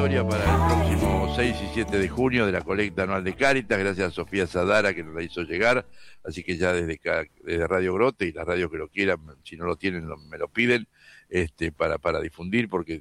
convocatoria para el próximo 6 y 7 de junio de la colecta anual de Cáritas, gracias a Sofía Sadara que nos la hizo llegar, así que ya desde Radio Grote y las radios que lo quieran, si no lo tienen me lo piden, para difundir, porque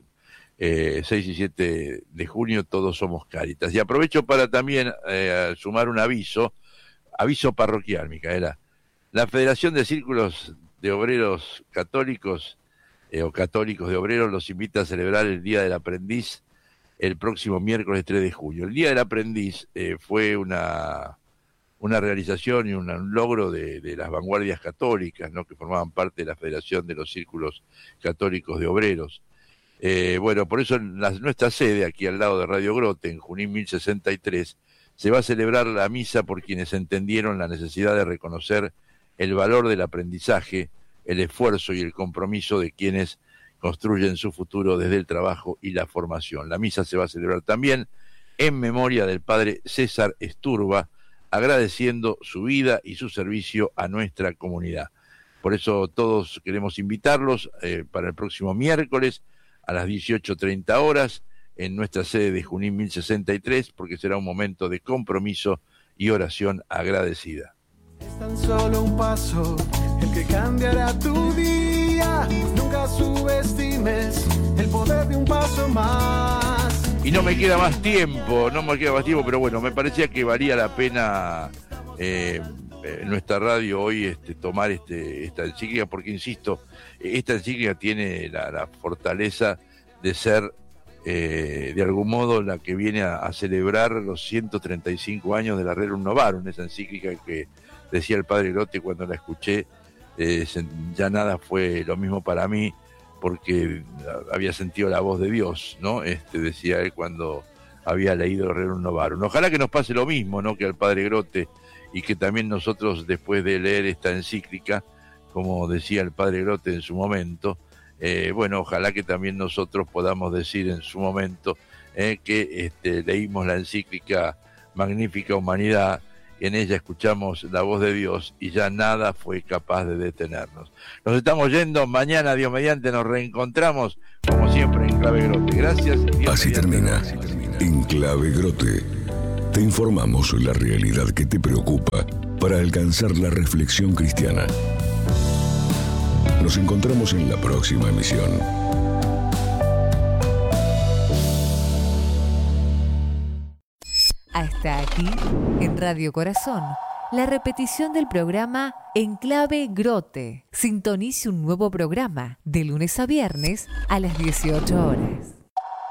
6 y 7 de junio todos somos Cáritas. Y aprovecho para también sumar un aviso parroquial, Micaela. La Federación de Círculos de Obreros Católicos o Católicos de Obreros los invita a celebrar el Día del Aprendiz el próximo miércoles 3 de junio. El Día del Aprendiz fue una realización y un logro de las vanguardias católicas, ¿no?, que formaban parte de la Federación de los Círculos Católicos de Obreros. Bueno, por eso en nuestra sede, aquí al lado de Radio Grote, en Junín 1063, se va a celebrar la misa por quienes entendieron la necesidad de reconocer el valor del aprendizaje, el esfuerzo y el compromiso de quienes construyen su futuro desde el trabajo y la formación. La misa se va a celebrar también en memoria del padre César Esturba, agradeciendo su vida y su servicio a nuestra comunidad. Por eso todos queremos invitarlos para el próximo miércoles a las 18:30 horas en nuestra sede de Junín 1063, porque será un momento de compromiso y oración agradecida. Es tan solo un paso el que cambiará tu día. Nunca subestimes el poder de un paso más. Y no me queda más tiempo, pero bueno, me parecía que valía la pena en nuestra radio hoy tomar esta encíclica, porque insisto, esta encíclica tiene la fortaleza de ser de algún modo la que viene a celebrar los 135 años de la Rerum Novarum, esa encíclica que decía el padre Grote cuando la escuché, ya nada fue lo mismo para mí, porque había sentido la voz de Dios, ¿no? Decía él cuando había leído el Rerum Novarum. Ojalá que nos pase lo mismo, ¿no?, que al padre Grote, y que también nosotros, después de leer esta encíclica, como decía el padre Grote en su momento, bueno, ojalá que también nosotros podamos decir en su momento que leímos la encíclica Magnífica Humanidad, en ella escuchamos la voz de Dios y ya nada fue capaz de detenernos. Nos estamos yendo, mañana, Dios mediante, nos reencontramos, como siempre, en Clave Grote. Gracias. Dios Así termina, en Clave Grote. Te informamos la realidad que te preocupa para alcanzar la reflexión cristiana. Nos encontramos en la próxima emisión. Hasta aquí, en Radio Corazón, la repetición del programa En Clave Grote. Sintonice un nuevo programa de lunes a viernes a las 18 horas.